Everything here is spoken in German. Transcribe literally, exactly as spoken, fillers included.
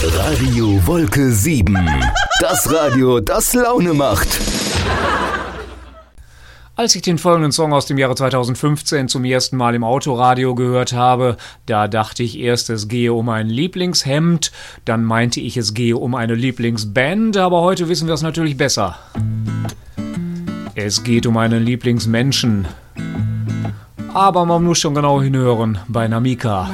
Radio Wolke sieben. Das Radio, das Laune macht. Als ich den folgenden Song aus dem Jahre zweitausendfünfzehn zum ersten Mal im Autoradio gehört habe, da dachte ich erst, es gehe um ein Lieblingshemd, dann meinte ich, es gehe um eine Lieblingsband, aber heute wissen wir es natürlich besser. Es geht um einen Lieblingsmenschen. Aber man muss schon genau hinhören bei Namika.